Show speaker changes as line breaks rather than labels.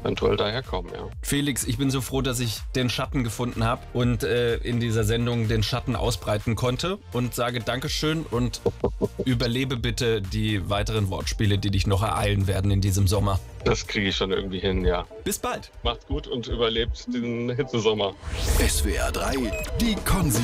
eventuell daherkommen, ja.
Felix, ich bin so froh, dass ich den Schatten gefunden habe und in dieser Sendung den Schatten ausbreiten konnte und sage Dankeschön und überlebe bitte die weiteren Wortspiele, die dich noch ereilen werden in diesem Sommer.
Das kriege ich schon irgendwie hin, ja.
Bis bald.
Macht's gut und überlebt den Hitzesommer.
SWR 3, die Konsi